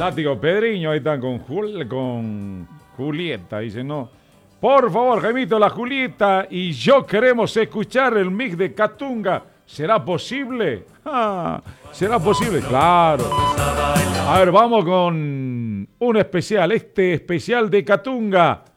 Fanático Pedriño, ahí están con Julieta. Dice, no. Por favor, Jaimito, la Julieta y yo queremos escuchar el mix de Catunga. ¿Será posible? ¿Será posible? Claro. A ver, vamos con un especial. Este especial de Catunga.